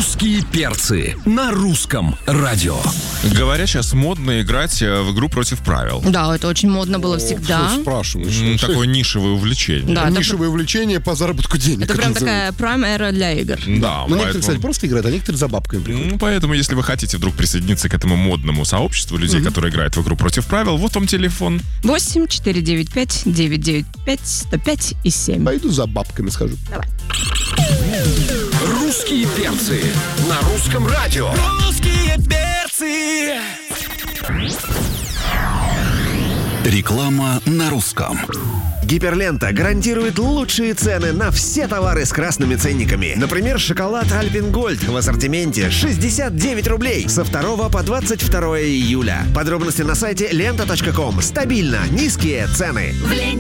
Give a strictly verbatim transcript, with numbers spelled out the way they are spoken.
Русские перцы на русском радио. Говорят, сейчас модно играть в игру против правил. Да, это очень модно было всегда. Что спрашиваешь? М, Такое нишевое увлечение. Да, это, Нишевое увлечение по заработку денег. это как прям называют. такая прайм-эра для игр. Да, Ну, некоторые, поэтому- кстати, просто играют, а некоторые за бабками приходят. Ну, поэтому, если вы хотите вдруг присоединиться к этому модному сообществу людей, которые играют в игру против правил, вот вам телефон. восемь четыре девять пять девять девять пять сто пять и семь. Пойду за бабками схожу. Русские перцы на русском радио. Русские перцы. Реклама на русском. Гиперлента гарантирует лучшие цены на все товары с красными ценниками. Например, шоколад Альпен Гольд в ассортименте шестьдесят девять рублей со второго по двадцать второе июля. Подробности на сайте лента точка ком. Стабильно низкие цены. В ленте